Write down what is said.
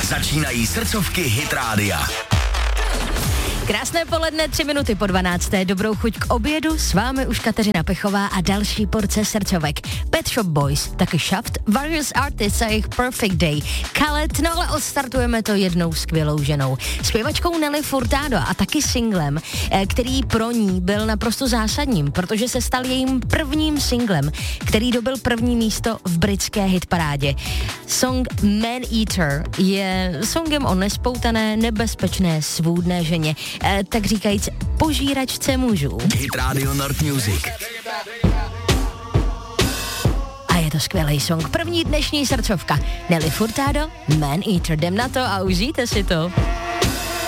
Začínají srdcovky Hit Rádia. Krásné poledne, 3 minuty po 12. Dobrou chuť k obědu, s vámi už Kateřina Pechová a další porce srdcovek. Pet Shop Boys, taky Shaft, Various Artists a jejich Perfect Day, Khaled, no ale odstartujeme to jednou skvělou ženou. Zpěvačkou Nelly Furtado a taky singlem, který pro ní byl naprosto zásadním, protože se stal jejím prvním singlem, který dobil první místo v britské hitparádě. Song Man Eater je songem o nespoutané, nebezpečné, svůdné ženě, tak říkajíc požíračce mužů. Hit Radio North Music. A je to skvělý song. První dnešní srdcovka. Nelly Furtado, Man Eater. Jdem na to a užijte si to.